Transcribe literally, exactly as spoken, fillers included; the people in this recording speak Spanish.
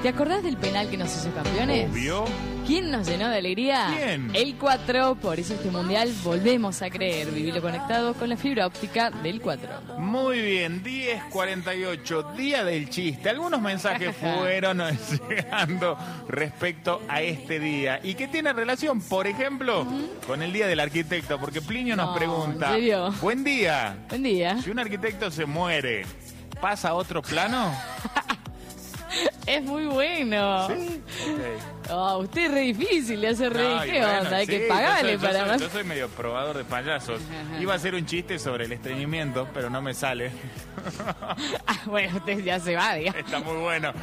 ¿Te acordás del penal que nos hizo campeones? Obvio. ¿Quién nos llenó de alegría? ¿Quién? El cuatro. Por eso este mundial volvemos a creer. Vivirlo conectado con la fibra óptica del cuatro. Muy bien, diez cuarenta y ocho, día del chiste. Algunos mensajes fueron llegando respecto a este día. ¿Y qué tiene relación, por ejemplo, uh-huh. con el día del arquitecto? Porque Plinio nos no, pregunta. ¿en serio? Buen día. Buen día. Si un arquitecto se muere, ¿pasa a otro plano? Es muy bueno. ¿Sí? Okay. Oh, usted es re difícil de hacer reír. No, ¿Qué bueno, onda? Hay sí, que pagarle yo soy, para yo soy, más. yo soy medio probador de payasos. Ajá. Iba a hacer un chiste sobre el estreñimiento, pero no me sale. Ah, bueno, usted ya se va, digamos. Está muy bueno.